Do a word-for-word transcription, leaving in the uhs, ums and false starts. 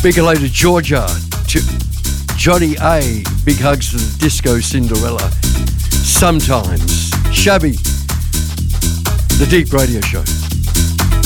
Big hello to Georgia, to Johnny A. Big hugs to the Disco Cinderella. Sometimes. Shabby. The Deep Radio Show.